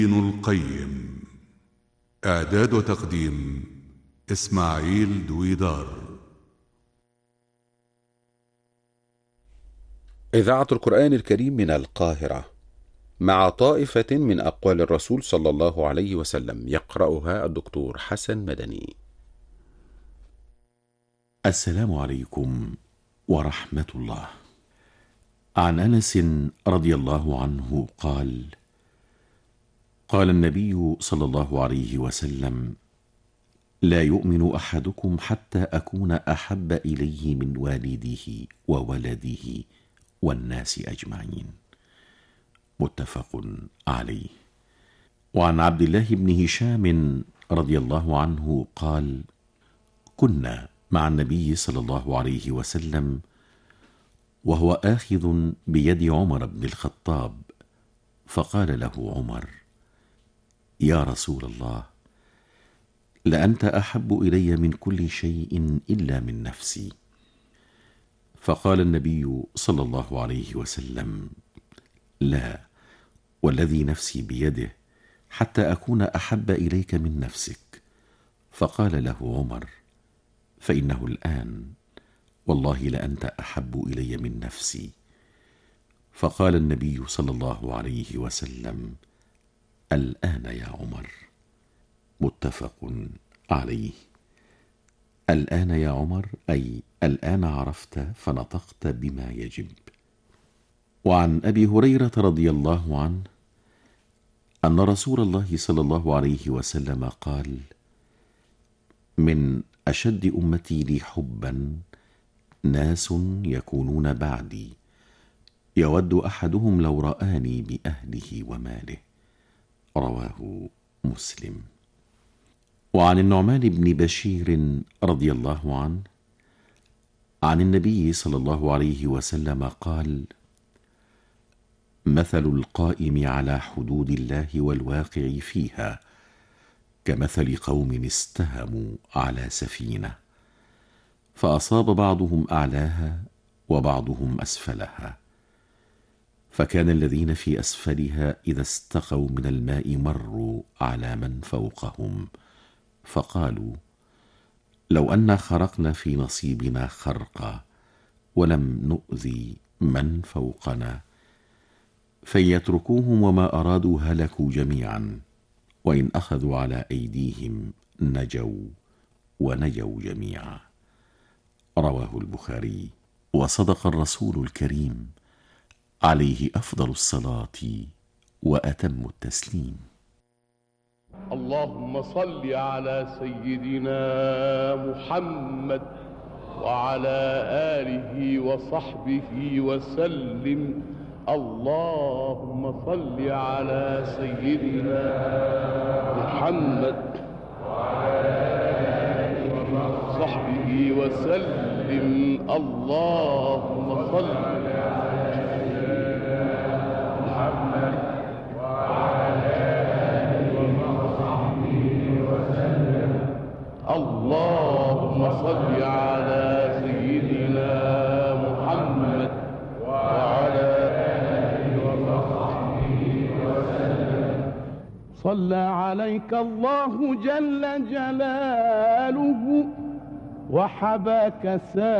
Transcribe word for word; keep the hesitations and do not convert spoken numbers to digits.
ابن القيم. إعداد وتقديم إسماعيل دويدار. إذاعة القرآن الكريم من القاهرة، مع طائفة من أقوال الرسول صلى الله عليه وسلم، يقرأها الدكتور حسن مدني. السلام عليكم ورحمة الله. عن أنس رضي الله عنه قال: قال النبي صلى الله عليه وسلم: لا يؤمن أحدكم حتى أكون أحب إليه من والده وولده والناس أجمعين. متفق عليه. وعن عبد الله بن هشام رضي الله عنه قال: كنا مع النبي صلى الله عليه وسلم وهو آخذ بيد عمر بن الخطاب، فقال له عمر: يا رسول الله، لأنت أحب إلي من كل شيء إلا من نفسي. فقال النبي صلى الله عليه وسلم: لا، والذي نفسي بيده، حتى أكون أحب إليك من نفسك. فقال له عمر: فإنه الآن، والله لأنت أحب إلي من نفسي. فقال النبي صلى الله عليه وسلم: الآن يا عمر. متفق عليه. الآن يا عمر، أي الآن عرفت فنطقت بما يجب. وعن أبي هريرة رضي الله عنه أن رسول الله صلى الله عليه وسلم قال: من أشد أمتي لي حبا ناس يكونون بعدي، يود أحدهم لو رآني بأهله وماله. رواه مسلم. وعن النعمان بن بشير رضي الله عنه عن النبي صلى الله عليه وسلم قال: مثل القائم على حدود الله والواقع فيها كمثل قوم استهموا على سفينة، فأصاب بعضهم أعلاها وبعضهم أسفلها، فكان الذين في أسفلها إذا استقوا من الماء مروا على من فوقهم، فقالوا: لو أن خرقنا في نصيبنا خرقا ولم نؤذي من فوقنا، فيتركوهم وما أرادوا هلكوا جميعا، وإن أخذوا على أيديهم نجوا ونجوا جميعا. رواه البخاري. وصدق الرسول الكريم عليه أفضل الصلاة وأتم التسليم. اللهم صل على سيدنا محمد وعلى آله وصحبه وسلم. اللهم صل على سيدنا محمد وعلى آله وصحبه وسلم. اللهم صل على سيدنا محمد وعلى آله وصحبه وسلم. اللهم صل على سيدنا محمد وعلى آله وصحبه وسلم. صلى عليك الله جل جلاله وحباك سائر